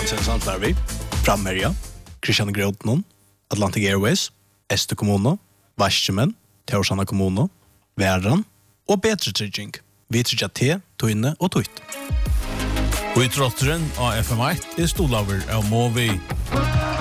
Johansen samtlar vi. Frammerja, Christian Grotnon, Atlantic Airways, Este kommune, Varsjemen, Teorsana kommune, Væran og Betre Trygging. Vi trygger te, tøyne og tøyt. Og i trotteren av FM1 stolaver av Movi.